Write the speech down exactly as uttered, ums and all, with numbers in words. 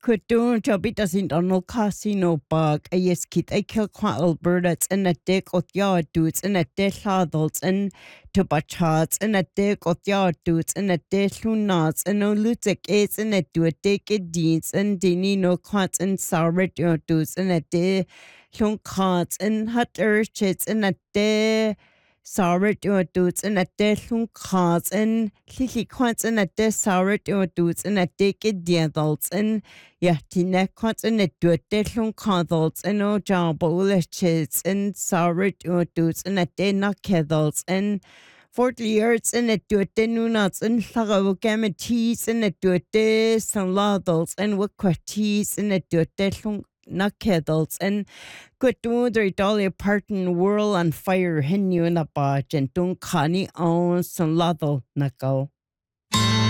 Kutun jobita sin Donald Casino bug a yes kit a kill qua Albertas and a dick of yard dudes and a dish adults and tobachats and a dick of yard dudes and a dish nuts and no lutic is and a do a dick it deeds and dini no quats and sour dudes and a de lung cats and hot urchits and a de sour dudes and a de lung cats and lily quats and a de sour dudes and a dick it adults and yeah, tina quats and a do a de lung cuddles and no job chits and sour dudes and a de not kettles and forty years and a do a de nuts and laro gamatees and a do a de some ladles and what quaties and a do a de lung not kettles and good do their dolly parton whirl on fire henu in a badge and don't conny on some ladle knuckle.